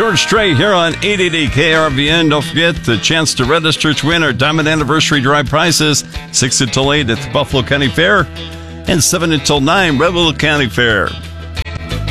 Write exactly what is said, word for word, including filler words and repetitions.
George Strait here on eight eighty K R V N. Don't forget the chance to register to win our Diamond Anniversary Drive prizes, six until eight at the Buffalo County Fair and seven until nine Rebel County Fair.